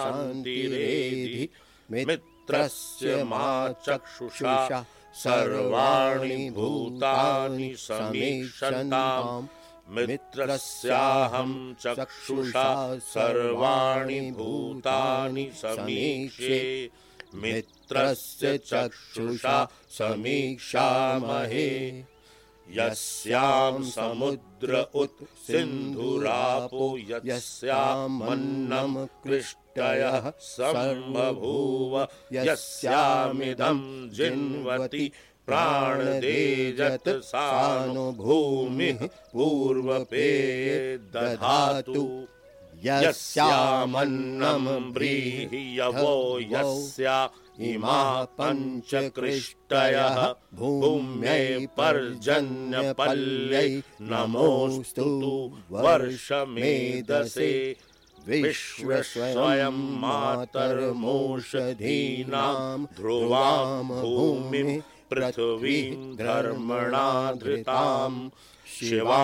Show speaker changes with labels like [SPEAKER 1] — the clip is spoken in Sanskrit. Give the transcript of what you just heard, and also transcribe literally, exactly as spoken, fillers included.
[SPEAKER 1] शान्तिरेधि मित्रस्य मा चक्षुषा सर्वाणि भूतानि समीक्षन्ताम् मित्रस्याहं चक्षुषा सर्वाणि भूतानि समीक्षे मित्रस्य चक्षुषा समीक्षामहे यस्यां समुद्र उत सिन्धुरापो यस्यामन्नं कृष्टयः सम्बभूव यस्यामिदं जिन्वति प्राणदेजत सानु भूमिः पूर्वपेये दधातु यस्यामन्नं ब्रीहि यवो यस्या इमाः पञ्चकृष्टयः भूम्यै पर्जन्यपल्यै नमोऽस्तु वर्षमेधसे विश्वस्वयं मातर्मोषधीनां ध्रुवां भूमिं पृथिवीं धर्मणा धृतां शिवा